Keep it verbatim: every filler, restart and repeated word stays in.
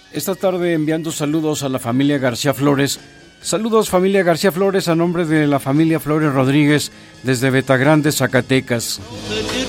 esta tarde enviando saludos a la familia García Flores. Saludos familia García Flores a nombre de la familia Flores Rodríguez desde Betagrande, Zacatecas.